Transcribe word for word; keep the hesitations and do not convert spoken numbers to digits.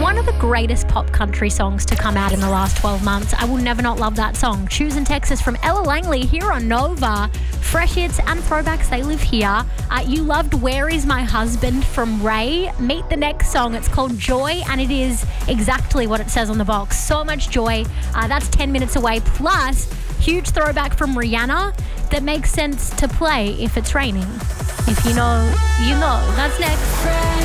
One of the greatest pop country songs to come out in the last twelve months. I will never not love that song. Choosing Texas from Ella Langley here on Nova. Fresh hits and throwbacks, they live here. Uh, you loved Where Is My Husband from Ray. Meet the next song. It's called Joy, and it is exactly what it says on the box. So much joy. Uh, that's ten minutes away. Plus, huge throwback from Rihanna that makes sense to play if it's raining. If you know, you know. That's next.